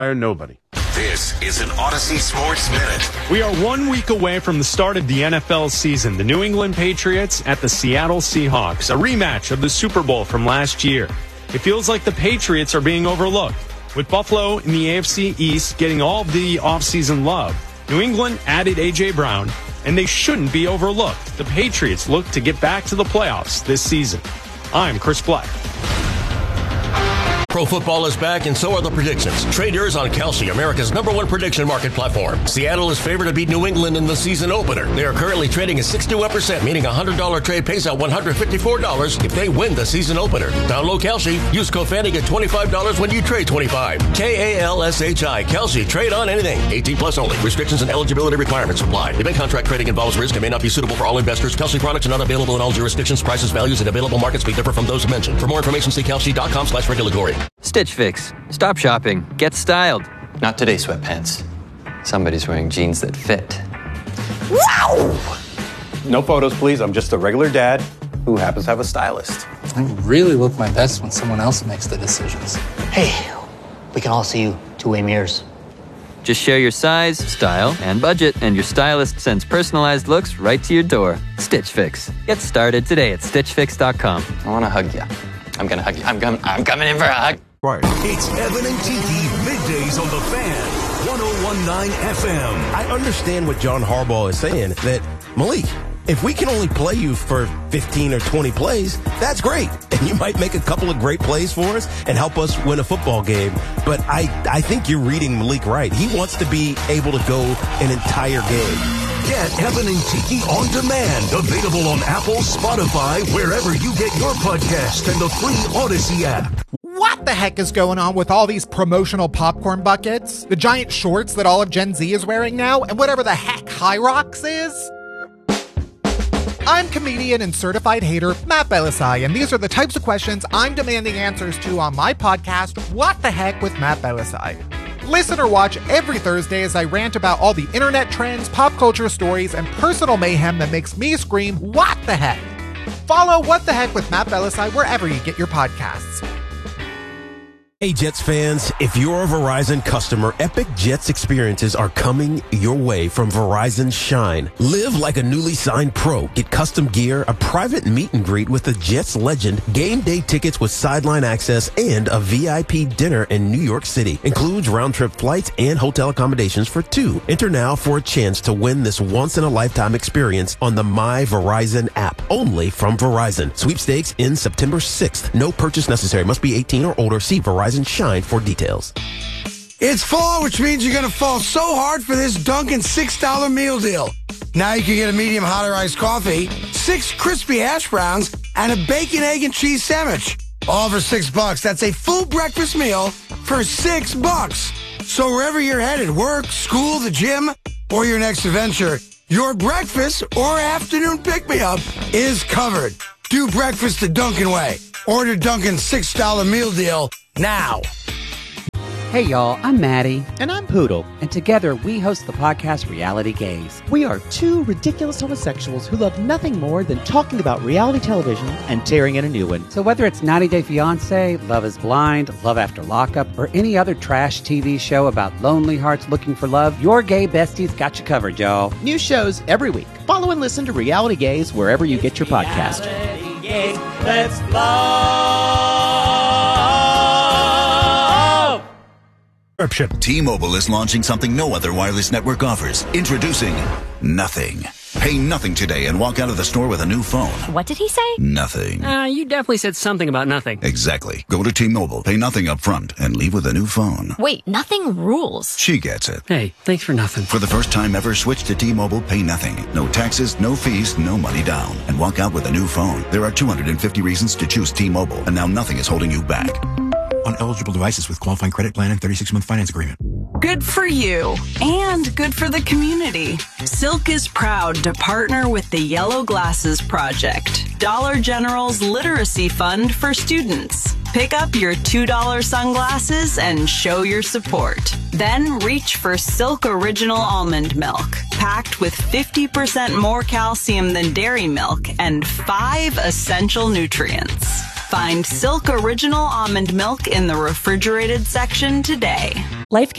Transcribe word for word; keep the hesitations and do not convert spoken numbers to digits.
Or nobody. This is an Odyssey Sports Minute. We are one week away from the start of the N F L season. The New England Patriots at the Seattle Seahawks, a rematch of the Super Bowl from last year. It feels like the Patriots are being overlooked. With Buffalo in the A F C East getting all of the offseason love, New England added A J. Brown, and they shouldn't be overlooked. The Patriots look to get back to the playoffs this season. I'm Chris Black. Pro football is back, and so are the predictions. Trade yours on Kalshi, America's number one prediction market platform. Seattle is favored to beat New England in the season opener. They are currently trading at sixty-one percent, meaning a one hundred dollars trade pays out one hundred fifty-four dollars if they win the season opener. Download Kalshi. Use code Fanny, get twenty-five dollars when you trade twenty-five. K A L S H I. Kalshi. Trade on anything. eighteen plus only. Restrictions and eligibility requirements apply. Event contract trading involves risk and may not be suitable for all investors. Kalshi products are not available in all jurisdictions. Prices, values, and available markets may differ from those mentioned. For more information, see kalshi.com slash regulatory. Stitch Fix. Stop shopping. Get styled. Not today, sweatpants. Somebody's wearing jeans that fit. Wow! No photos, please. I'm just a regular dad who happens to have a stylist. I really look my best when someone else makes the decisions. Hey, we can all see you two-way mirrors. Just share your size, style, and budget, and your stylist sends personalized looks right to your door. Stitch Fix. Get started today at stitch fix dot com. I want to hug you. I'm going to hug you. I'm, com- I'm coming in for a hug. Right. It's Evan and Tiki, middays on the Fan, one oh one point nine F M. I understand what John Harbaugh is saying, that, Malik, if we can only play you for fifteen or twenty plays, that's great. And you might make a couple of great plays for us and help us win a football game. But I, I think you're reading Malik right. He wants to be able to go an entire game. Get Evan and Tiki on demand. Available on Apple, Spotify, wherever you get your podcast, and the free Odyssey app. What the heck is going on with all these promotional popcorn buckets? The giant shorts that all of Gen Z is wearing now? And whatever the heck High Rocks is? I'm comedian and certified hater Matt Belisai, and these are the types of questions I'm demanding answers to on my podcast, What the Heck with Matt Belisai. Listen or watch every Thursday as I rant about all the internet trends, pop culture stories, and personal mayhem that makes me scream, what the heck? Follow What the Heck with Matt Belisai wherever you get your podcasts. Hey Jets fans, if you're a Verizon customer, epic Jets experiences are coming your way from Verizon Shine. Live like a newly signed pro. Get custom gear, a private meet and greet with the Jets legend, game day tickets with sideline access, and a V I P dinner in New York City. Includes round-trip flights and hotel accommodations for two. Enter now for a chance to win this once-in-a-lifetime experience on the My Verizon app, only from Verizon. Sweepstakes in September sixth. No purchase necessary. Must be eighteen or older. See Verizon and Shine for details. It's fall, which means you're going to fall so hard for this Dunkin' six dollar meal deal. Now you can get a medium hot or iced coffee, six crispy hash browns, and a bacon, egg, and cheese sandwich. All for six bucks. That's a full breakfast meal for six bucks. So wherever you're headed, work, school, the gym, or your next adventure, your breakfast or afternoon pick-me-up is covered. Do breakfast the Dunkin' way. Order Dunkin's six dollar meal deal now. Hey y'all, I'm Maddie. And I'm Poodle. And together we host the podcast Reality Gaze. We are two ridiculous homosexuals who love nothing more than talking about reality television and tearing in a new one. So whether it's ninety day fiance, Love is Blind, Love After Lockup, or any other trash T V show about lonely hearts looking for love, your gay besties got you covered, y'all. New shows every week. Follow and listen to Reality Gaze wherever you get your podcast. Reality Gaze, let's love. T-Mobile is launching something no other wireless network offers. Introducing Nothing. Pay nothing today and walk out of the store with a new phone. What did he say? Nothing. Uh, you definitely said something about nothing. Exactly. Go to T-Mobile, pay nothing up front, and leave with a new phone. Wait, nothing rules. She gets it. Hey, thanks for nothing. For the first time ever, switch to T-Mobile, pay nothing. No taxes, no fees, no money down. And walk out with a new phone. There are two hundred fifty reasons to choose T-Mobile, and now nothing is holding you back. On eligible devices with qualifying credit plan and thirty-six month finance agreement. Good for you and good for the community. Silk is proud to partner with the Yellow Glasses Project, Dollar General's literacy fund for students. Pick up your two dollar sunglasses and show your support. Then reach for Silk Original Almond Milk, packed with fifty percent more calcium than dairy milk and five essential nutrients. Find Silk Original Almond Milk in the refrigerated section today. Life can